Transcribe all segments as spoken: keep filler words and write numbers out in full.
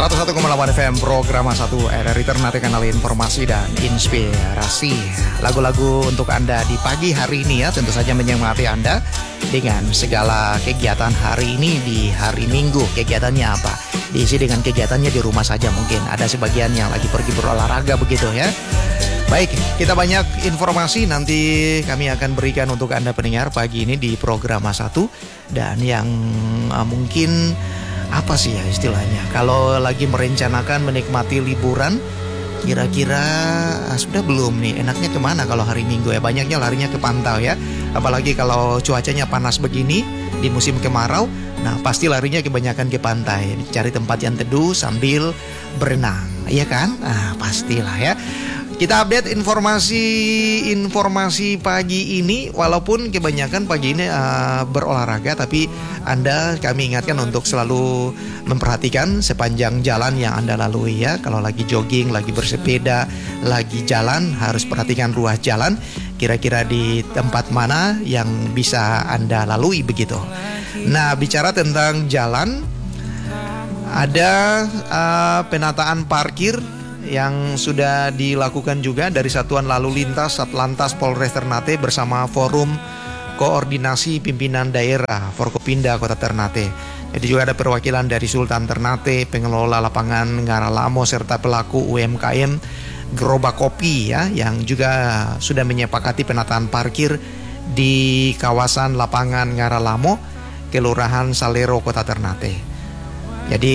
seratus satu koma delapan F M program satu R R I Ternate, kanal informasi dan inspirasi. Lagu-lagu untuk Anda di pagi hari ini ya, tentu saja menyemangati Anda dengan segala kegiatan hari ini di hari Minggu. Kegiatannya apa? Diisi dengan kegiatannya di rumah saja mungkin. Ada sebagian yang lagi pergi berolahraga begitu ya. Baik, kita banyak informasi nanti kami akan berikan untuk Anda pendengar pagi ini di program satu. Dan yang uh, mungkin apa sih ya istilahnya, kalau lagi merencanakan menikmati liburan, kira-kira ah, sudah belum nih enaknya kemana kalau hari Minggu ya? Banyaknya larinya ke pantai ya, apalagi kalau cuacanya panas begini di musim kemarau. Nah pasti larinya kebanyakan ke pantai, cari tempat yang teduh sambil berenang, iya kan? Nah pastilah ya. Kita update informasi-informasi pagi ini, walaupun kebanyakan pagi ini uh, berolahraga, tapi Anda kami ingatkan untuk selalu memperhatikan sepanjang jalan yang Anda lalui ya. Kalau lagi jogging, lagi bersepeda, lagi jalan, harus perhatikan ruas jalan. Kira-kira di tempat mana yang bisa Anda lalui begitu. Nah, bicara tentang jalan, ada uh, penataan parkir yang sudah dilakukan juga dari Satuan Lalu Lintas Satlantas Polres Ternate bersama Forum Koordinasi Pimpinan Daerah Forkopimda Kota Ternate. Jadi juga ada perwakilan dari Sultan Ternate, pengelola lapangan Ngaralamo serta pelaku U M K M Gerobak Kopi ya, yang juga sudah menyepakati penataan parkir di kawasan lapangan Ngaralamo, Kelurahan Salero, Kota Ternate. Jadi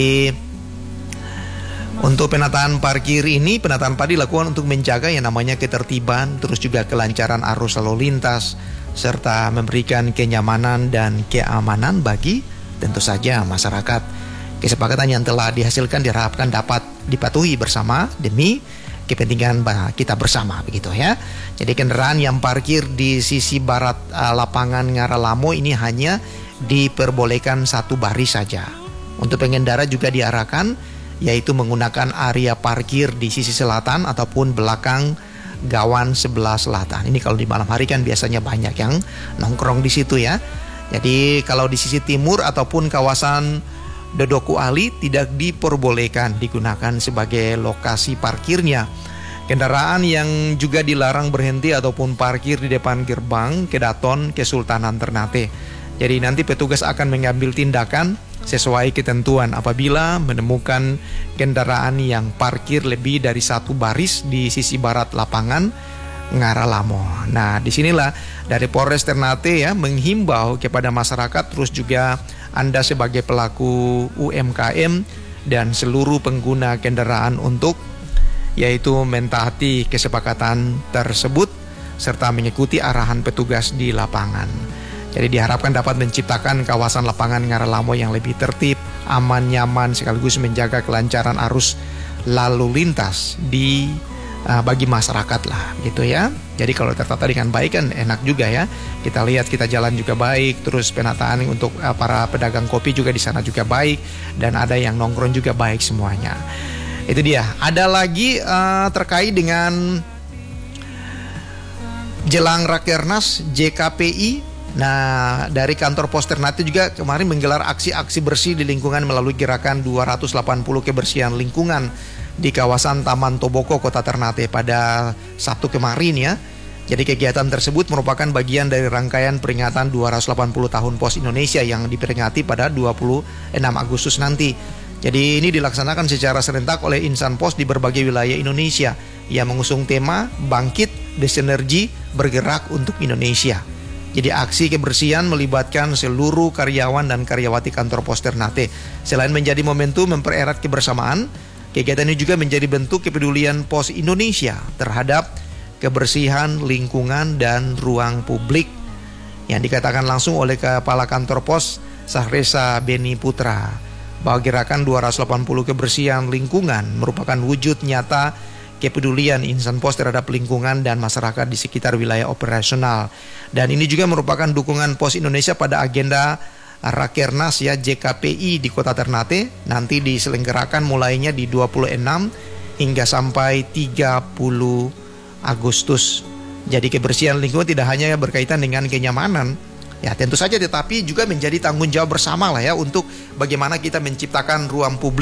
untuk penataan parkir ini, penataan parkir dilakukan untuk menjaga yang namanya ketertiban, terus juga kelancaran arus lalu lintas, serta memberikan kenyamanan dan keamanan bagi tentu saja masyarakat. Kesepakatan yang telah dihasilkan diharapkan dapat dipatuhi bersama demi kepentingan kita bersama begitu ya. Jadi kendaraan yang parkir di sisi barat uh, lapangan Ngaralamo ini hanya diperbolehkan satu baris saja. Untuk pengendara juga diarahkan yaitu menggunakan area parkir di sisi selatan ataupun belakang gawan sebelah selatan. Ini kalau di malam hari kan biasanya banyak yang nongkrong di situ ya. Jadi kalau di sisi timur ataupun kawasan Dodoku Ali tidak diperbolehkan digunakan sebagai lokasi parkirnya. Kendaraan yang juga dilarang berhenti ataupun parkir di depan gerbang Kedaton Kesultanan Ternate. Jadi nanti petugas akan mengambil tindakan sesuai ketentuan apabila menemukan kendaraan yang parkir lebih dari satu baris di sisi barat lapangan Ngaralamo. Nah, disinilah dari Polres Ternate ya menghimbau kepada masyarakat, terus juga Anda sebagai pelaku U M K M dan seluruh pengguna kendaraan untuk yaitu mentaati kesepakatan tersebut serta mengikuti arahan petugas di lapangan. Jadi diharapkan dapat menciptakan kawasan lapangan Ngaralamo yang lebih tertib, aman, nyaman, sekaligus menjaga kelancaran arus lalu lintas di uh, bagi masyarakat lah, gitu ya. Jadi kalau tertata dengan baik kan enak juga ya. Kita lihat kita jalan juga baik, terus penataan untuk uh, para pedagang kopi juga di sana juga baik, dan ada yang nongkrong juga baik semuanya. Itu dia. Ada lagi uh, terkait dengan jelang Rakernas J K P I. Nah, dari kantor Pos Ternate juga kemarin menggelar aksi-aksi bersih di lingkungan melalui gerakan dua ratus delapan puluh kebersihan lingkungan di kawasan Taman Toboko, Kota Ternate pada Sabtu kemarin ya. Jadi kegiatan tersebut merupakan bagian dari rangkaian peringatan dua ratus delapan puluh tahun Pos Indonesia yang diperingati pada dua puluh enam Agustus nanti. Jadi ini dilaksanakan secara serentak oleh insan pos di berbagai wilayah Indonesia yang mengusung tema Bangkit Bersinergi Bergerak untuk Indonesia. Jadi aksi kebersihan melibatkan seluruh karyawan dan karyawati kantor Pos Ternate. Selain menjadi momentum mempererat kebersamaan, kegiatan ini juga menjadi bentuk kepedulian Pos Indonesia terhadap kebersihan lingkungan dan ruang publik yang dikatakan langsung oleh Kepala Kantor Pos Sahresa Beni Putra bahwa gerakan dua ratus delapan puluh kebersihan lingkungan merupakan wujud nyata kepedulian insan pos terhadap lingkungan dan masyarakat di sekitar wilayah operasional. Dan ini juga merupakan dukungan Pos Indonesia pada agenda Rakernas ya J K P I di Kota Ternate. Nanti diselenggarakan mulainya di dua puluh enam hingga sampai tiga puluh Agustus. Jadi kebersihan lingkungan tidak hanya berkaitan dengan kenyamanan, ya tentu saja, tetapi juga menjadi tanggung jawab bersama lah ya untuk bagaimana kita menciptakan ruang publik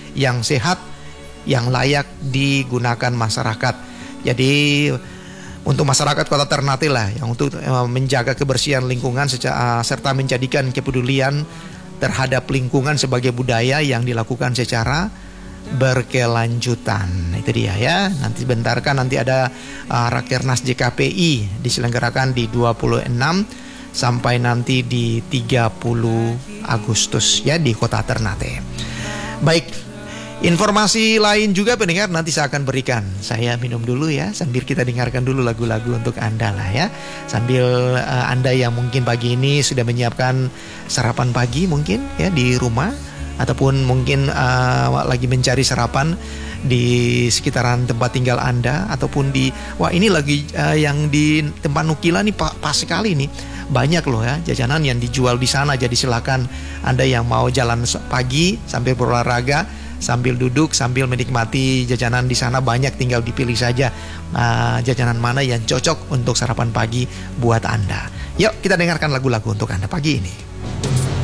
yang sehat, yang layak digunakan masyarakat. Jadi untuk masyarakat Kota Ternate lah yang untuk uh, menjaga kebersihan lingkungan secara, uh, serta menjadikan kepedulian terhadap lingkungan sebagai budaya yang dilakukan secara berkelanjutan. Itu dia ya. Nanti sebentar kan nanti ada uh, Rakernas J K P I diselenggarakan di dua puluh enam sampai nanti di tiga puluh Agustus ya di Kota Ternate. Baik. Informasi lain juga pendengar nanti saya akan berikan. Saya minum dulu ya sambil kita dengarkan dulu lagu-lagu untuk Anda lah ya. Sambil uh, Anda yang mungkin pagi ini sudah menyiapkan sarapan pagi mungkin ya di rumah, ataupun mungkin uh, lagi mencari sarapan di sekitaran tempat tinggal Anda, ataupun di wah ini lagi uh, yang di tempat Nukila nih pas, pas sekali nih. Banyak loh ya jajanan yang dijual di sana. Jadi silakan Anda yang mau jalan pagi sambil berolahraga, sambil duduk, sambil menikmati jajanan di sana banyak, tinggal dipilih saja uh, jajanan mana yang cocok untuk sarapan pagi buat Anda. Yuk kita dengarkan lagu-lagu untuk Anda pagi ini.